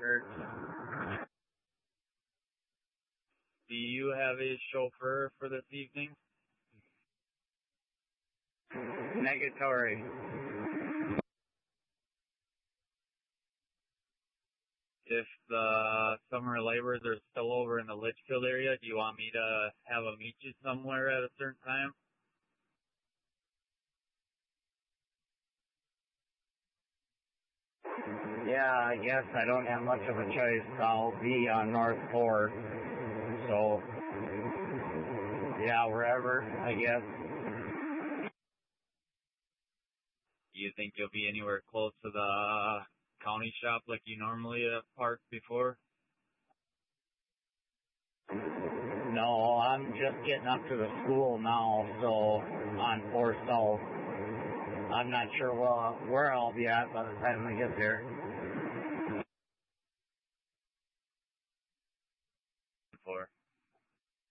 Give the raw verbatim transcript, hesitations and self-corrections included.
outskirts. Do you have a chauffeur for this evening? Negatory. If the summer laborers are still over in the Litchfield area, do you want me to have them meet you somewhere at a certain time? Yeah, I guess I don't have much of a choice. I'll be on North fourth. So, yeah, wherever, I guess. Do you think you'll be anywhere close to the county shop like you normally have parked before? No, I'm just getting up to the school now, so on four South. I'm not sure well, where I'll be at by the time I get there. For